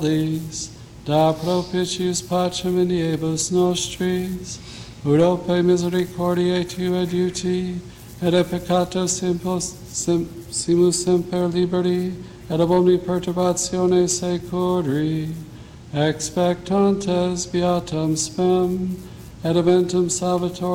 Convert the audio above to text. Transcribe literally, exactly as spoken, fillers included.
da propitius pacem in diebus nostris, Urope misericordiae Tue adiuti, et a peccato simpos, sim, simus semper liberi, et ab omni perturbatione securi, expectantes beatam spem, et eventum salvator